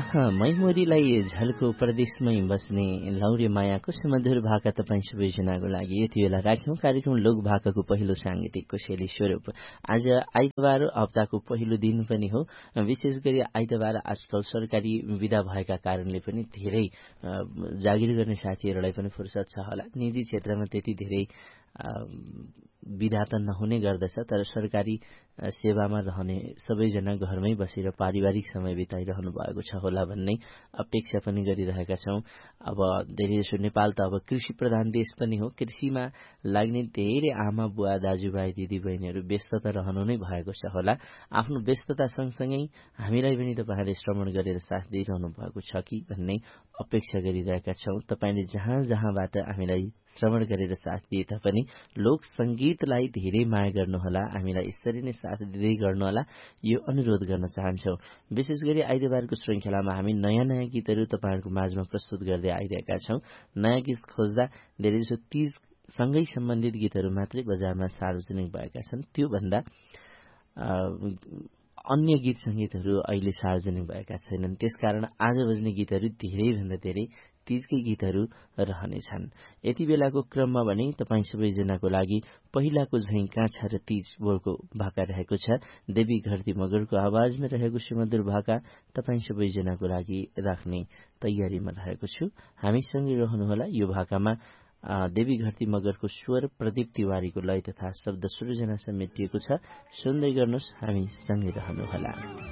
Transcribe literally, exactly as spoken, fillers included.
मैमोरीलाई झल्को प्रदेशमै बस्ने लौरे मायाको सुमधुर भाका तपाईँ सबैजनाको लागि यति बेला राख्यौं कार्यक्रम लोक भाकाको पहिलो साङ्गीतिक कोसेली स्वरूप। आज आइतबार हप्ताको पहिलो दिन पनि हो। विशेष गरी आइतबार आजकल सरकारी विदा भएका कारणले पनि धेरै जागिर गर्ने साथीहरूलाई पनि फुर्सद छ होला। निजी क्षेत्रमा त्यति धेरै विधा त नहुने गर्दछ, तर सरकारी सेवामा रहने सबैजना घरमै बसेर पारिवारिक समय बिताइरहनु भएको छ होला भन्ने अपेक्षा पनि गरिरहेका छौं। अब धेरैजसो नेपाल त अब कृषि प्रधान देश पनि हो। कृषिमा लाग्ने धेरै आमा बुवा दाजुभाइ दिदीबहिनीहरू व्यस्त त रहनु नै भएको छ होला। आफ्नो व्यस्तता सँगसँगै हामीलाई पनि तपाईहरुले श्रवण गरेर साथ दिइरहनु भएको छ कि भन्ने अपेक्षा गरिरहेका छौं। तपाईले जहाँ जहाँबाट हामीलाई श्रवण गरेर साथ दिए तापनि लोक संगीतलाई धेरै माया गर्नुहोला, हामीलाई यसरी नै साथ दिँदै गर्नुहोला, यो अनुरोध गर्न चाहन्छौं। विशेष गरी आइतबारको श्रृंखलामा हामी नयाँ नयाँ गीतहरू तपाईहरुको माझमा प्रस्तुत गर्दै आइरहेका छौं। नयाँ गीत खोज्दा धेरैजसो तीज सँगै सम्बन्धित गीतहरू मात्रै बजारमा सार्वजनिक भएका छन्। त्यो भन्दा अन्य गीत संगीतहरू अहिले सार्वजनिक भएका छैनन्। त्यसकारण आज बज्ने गीतहरू धेरै भन्दा धेरै तीजकै गीतहरू रहनेछन्। यति बेलाको क्रममा भने तपाई सबैजनाको लागि पहिलाको झैं काँछा र तीज बोलको भाका रहेको छ। देवी घरती मगरको आवाजमा रहेको सुमधुर भाका तपाई सबैजनाको लागि राख्ने तयारीमा रहेको छु। हामीसँगै रहनुहोला। यो भाकामा देवी घरती मगरको स्वर, प्रदीप तिवारीको लय तथा शब्द सृजना समेटिएको छ। सुन्दै गर्नुहोस्, हामी सँगै रहनुहोला।